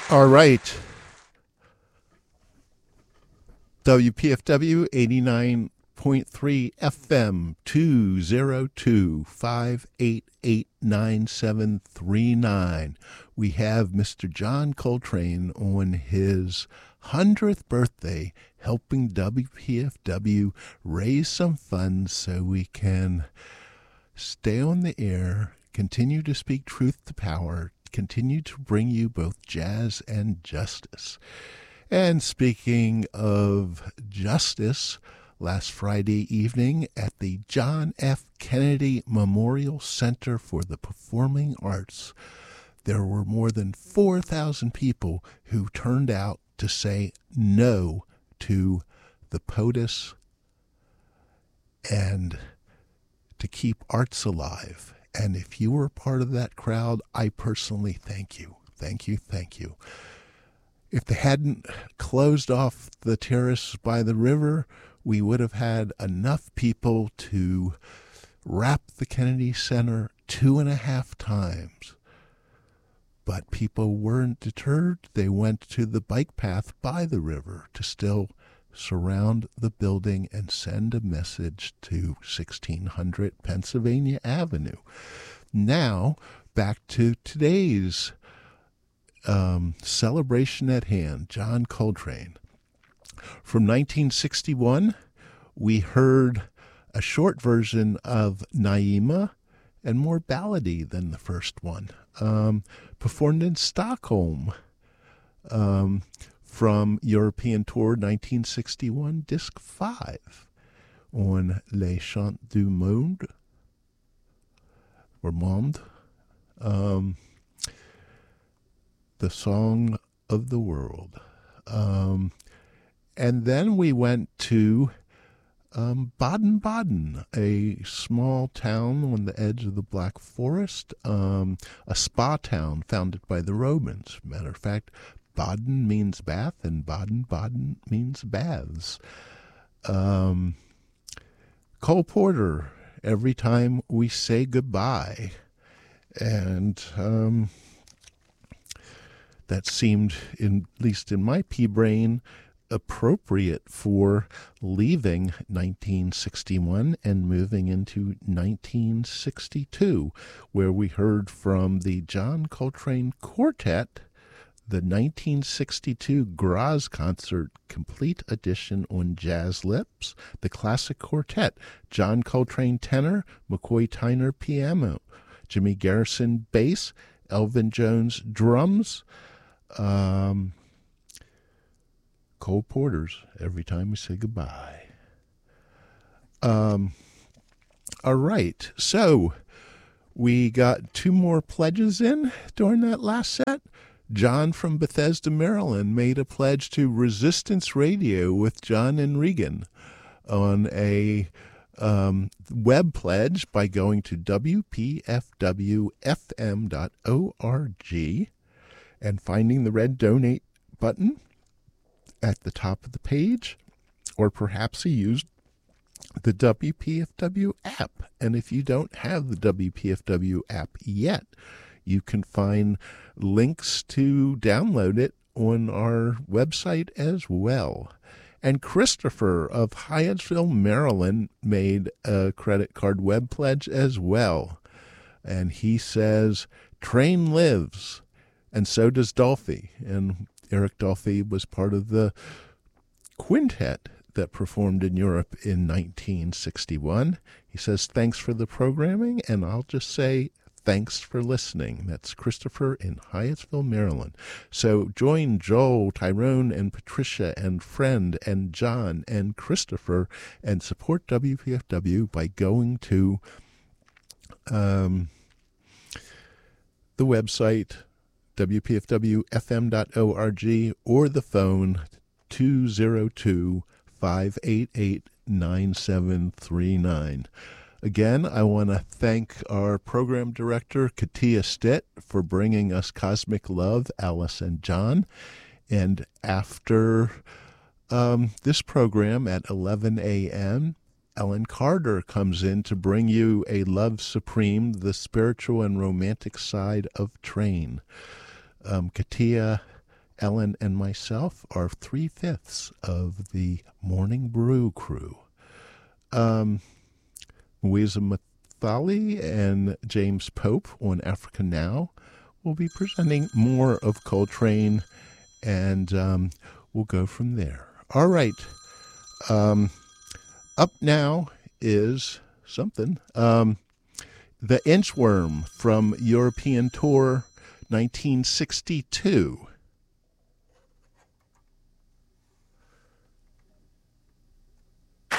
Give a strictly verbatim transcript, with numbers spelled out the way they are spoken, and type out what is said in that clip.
All right. W P F W eighty-nine point three F M two oh two, five eight eight, nine seven three nine. We have Mister John Coltrane on his hundredth birthday helping W P F W raise some funds so we can stay on the air, continue to speak truth to power, continue to bring you both jazz and justice. And speaking of justice, last Friday evening at the John F. Kennedy Memorial Center for the Performing Arts, there were more than four thousand people who turned out to say no to the POTUS and to keep arts alive. And if you were a part of that crowd, I personally thank you. Thank you, thank you. If they hadn't closed off the terrace by the river, we would have had enough people to wrap the Kennedy Center two and a half times. But people weren't deterred. They went to the bike path by the river to still surround the building and send a message to sixteen hundred Pennsylvania Avenue. Now, back to today's um, celebration at hand, John Coltrane. From nineteen sixty-one, we heard a short version of Naima, and more ballady than the first one, um, performed in Stockholm um, from European Tour nineteen sixty-one, Disc five, on Les Chants du Monde, or Monde, um, the Song of the World. Um, and then we went to um, Baden-Baden, a small town on the edge of the Black Forest, um, a spa town founded by the Romans. Matter of fact, Baden means bath, and Baden-Baden means baths. Um, Cole Porter, Every Time We Say Goodbye. And um, that seemed, in, at least in my pea brain, appropriate for leaving nineteen sixty-one and moving into nineteen sixty-two, where we heard from the John Coltrane Quartet, the nineteen sixty-two Graz Concert Complete Edition on Jazz Lips, the Classic Quartet, John Coltrane tenor, McCoy Tyner piano, Jimmy Garrison bass, Elvin Jones drums, um, Cole Porter's Every Time We Say Goodbye. Um, all right, so we got two more pledges in during that last set. John from Bethesda, Maryland, made a pledge to Resistance Radio with John and Regan on a um, web pledge by going to w p f w f m dot org and finding the red donate button at the top of the page, or perhaps he used the W P F W app. And if you don't have the W P F W app yet, you can find links to download it on our website as well. And Christopher of Hyattsville, Maryland, made a credit card web pledge as well. And he says, Train lives, and so does Dolphy. And Eric Dolphy was part of the quintet that performed in Europe in nineteen sixty-one. He says, thanks for the programming, and I'll just say thanks for listening. That's Christopher in Hyattsville, Maryland. So join Joel, Tyrone, and Patricia, and Friend, and John, and Christopher, and support W P F W by going to um, the website, w p f w f m dot org, or the phone two oh two, five eight eight, nine seven three nine. Again, I want to thank our program director, Katia Stitt, for bringing us Cosmic Love, Alice and John. And after um, this program at eleven a.m., Ellen Carter comes in to bring you a Love Supreme, the spiritual and romantic side of Train. Um, Katia Ellen and myself are three-fifths of the Morning Brew crew. Um, Louisa Mathali and James Pope on Africa Now will be presenting more of Coltrane, and um, we'll go from there. All right. Um, up now is something. Um, the Inchworm from European Tour nineteen sixty-two.